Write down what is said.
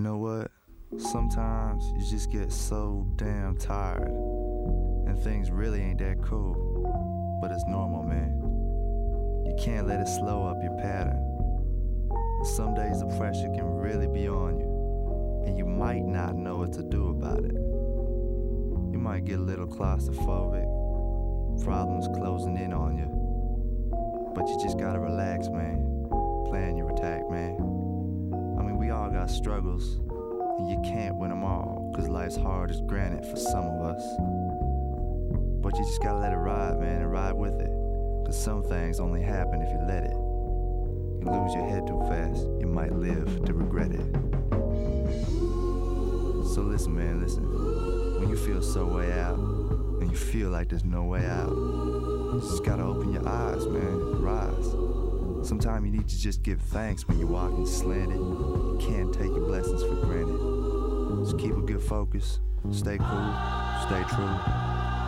know what? Sometimes you just get so damn tired and things really ain't that cool, but it's normal, man. You can't let it slow up your pattern. Some days the pressure can really be on you, and you might not know what to do about it. You might get a little claustrophobic, problems closing in on you, but you just gotta relax, man. Plan your attack, man. I mean, we all got struggles, and you can't win them all, cause life's hard as granite for some of us. But you just gotta let it ride, man, and ride with it, cause some things only happen if you let it. You lose your head too fast, you might live to regret it. So listen, man, listen. When you feel so way out, and you feel like there's no way out, you just gotta open your eyes, man, rise. Sometimes you need to just give thanks when you're walking slanted. You can't take your blessings for granted. Just keep a good focus, stay cool, stay true.